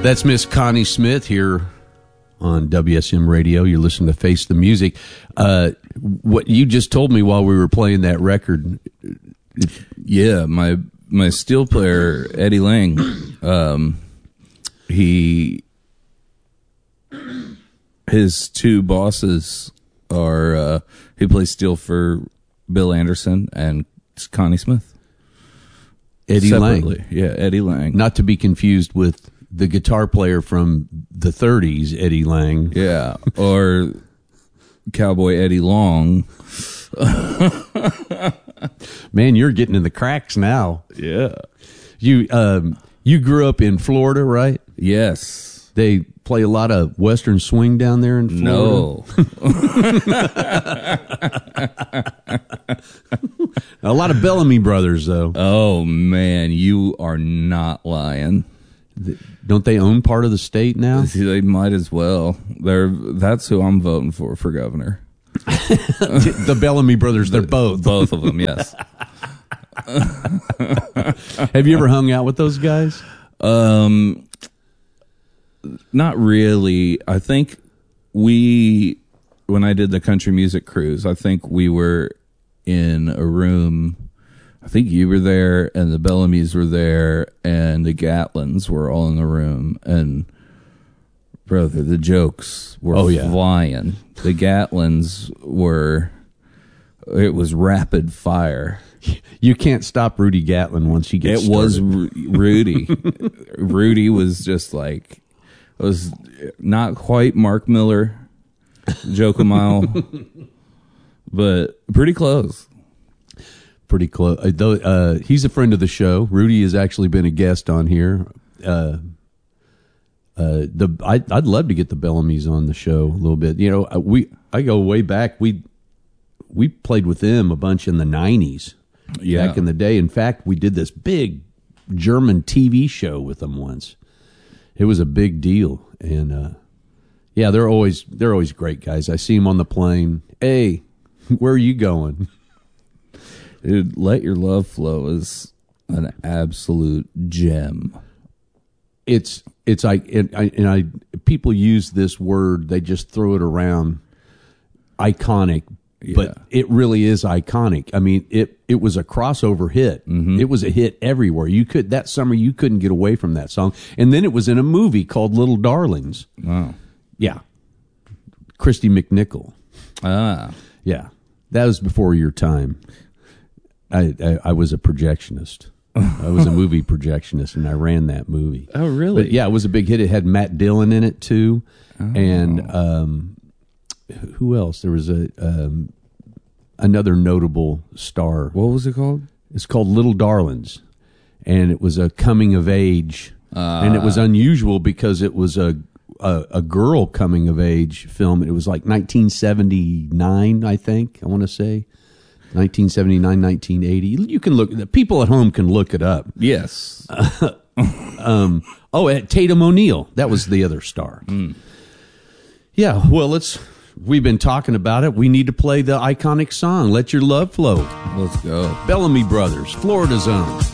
That's Miss Connie Smith here on WSM Radio. You're listening to Face the Music. What you just told me while we were playing that record. Yeah, my steel player, Eddie Lang, his two bosses are, he plays steel for Bill Anderson and Connie Smith. Eddie Separately. Lang. Yeah, Eddie Lang. Not to be confused with the guitar player from the 30s, Eddie Lang. Yeah, or Cowboy Eddie Long. Man, you're getting in the cracks now. Yeah. You grew up in Florida, right? Yes. They play a lot of Western swing down there in Florida? No. A lot of Bellamy Brothers, though. Oh, man, you are not lying. Don't they own part of the state now? See, they might as well. That's who I'm voting for governor. The Bellamy Brothers, they're both. Both of them, yes. Have you ever hung out with those guys? Not really. I think when I did the country music cruise, I think we were in a room. I think you were there, and the Bellamys were there, and the Gatlins were all in the room. And, brother, the jokes were flying. The Gatlins it was rapid fire. You can't stop Rudy Gatlin once he gets started. Was Rudy. Rudy was just like, it was not quite Mark Miller, Joe Camile, but pretty close. Pretty close. He's a friend of the show. Rudy has actually been a guest on here. I'd love to get the Bellamys on the show a little bit. You know, I go way back. We played with them a bunch in the 90s. Yeah. Back in the day. In fact, we did this big German TV show with them once. It was a big deal. And yeah, they're always great guys. I see them on the plane. Hey, where are you going? Dude, Let Your Love Flow is an absolute gem. It's like, people use this word, they just throw it around, iconic, but it really is iconic. I mean, it was a crossover hit. Mm-hmm. It was a hit everywhere. That summer you couldn't get away from that song. And then it was in a movie called Little Darlings. Wow. Yeah. Christy McNichol. Ah. Yeah. That was before your time. I was a projectionist. I was a movie projectionist, and I ran that movie. Oh, really? But yeah, it was a big hit. It had Matt Dillon in it, too. Oh. And who else? There was another notable star. What was it called? It's called Little Darlings, and it was a coming-of-age. And it was unusual because it was a girl coming-of-age film. It was like 1979, I think, I want to say. 1979, 1980. You can look. People at home can look it up. Yes. Tatum O'Neal. That was the other star. Mm. Yeah. Well, we've been talking about it. We need to play the iconic song, "Let Your Love Flow." Let's go. Bellamy Brothers, Florida Zone.